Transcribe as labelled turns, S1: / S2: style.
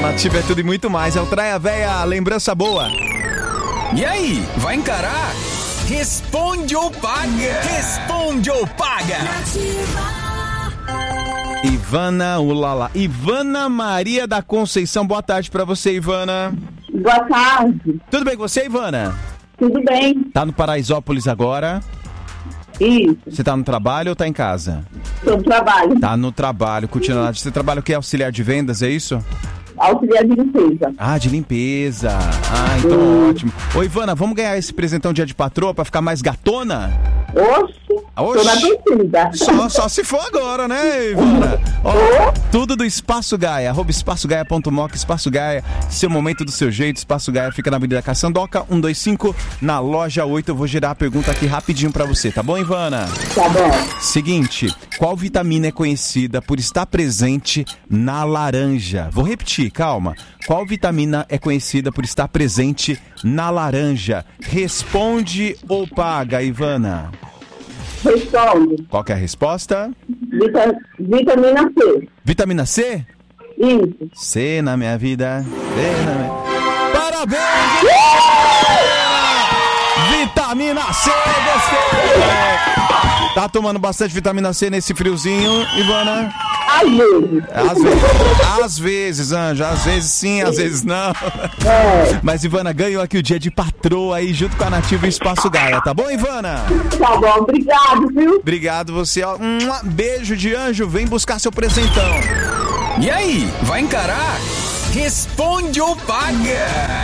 S1: Nativa é tudo e muito mais. É o Traia Véia, lembrança boa.
S2: E aí, vai encarar? Responde ou paga? Responde ou paga?
S1: Ivana, ulala. Ivana Maria da Conceição, boa tarde pra você, Ivana.
S3: Boa tarde.
S1: Tudo bem com você, Ivana?
S3: Tudo bem?
S1: Tá no Paraisópolis agora?
S3: Isso.
S1: Você tá no trabalho ou tá em casa?
S3: Tô no trabalho.
S1: Tá no trabalho, curtindo lá. Você trabalha o quê? Auxiliar de vendas, é isso?
S3: Auxiliar de limpeza.
S1: Ah, de limpeza. Ah, então ótimo. Ô, Ivana, vamos ganhar esse presentão dia de patroa pra ficar mais gatona?
S3: Oxe, tô na torcida.
S1: Só se for agora, né, Ivana? Ó, tudo do Espaço Gaia, @espaçogaia.moc, Espaço Gaia, seu momento do seu jeito. Espaço Gaia fica na Avenida Caçandoca, 125, na loja 8. Eu vou girar a pergunta aqui rapidinho pra você, tá bom, Ivana?
S3: Tá bom.
S1: Seguinte, qual vitamina é conhecida por estar presente na laranja? Vou repetir, calma. Qual vitamina é conhecida por estar presente na laranja? Responde ou paga, Ivana?
S3: Responde.
S1: Qual que é a resposta?
S3: Vitamina C.
S1: Vitamina C?
S3: Isso.
S1: C na minha vida. C na minha... Parabéns! Vitamina C, gostei! Tá tomando bastante vitamina C nesse friozinho, Ivana?
S3: Às vezes.
S1: Às vezes, Anja. Às vezes sim, às vezes não. Mas, Ivana, ganhou aqui o dia de patroa aí, junto com a Nativa e Espaço Gaia. Tá bom, Ivana?
S3: Tá bom, obrigado, viu?
S1: Obrigado você, ó. Beijo de anjo, vem buscar seu presentão.
S2: E aí, vai encarar? Responde ou paga?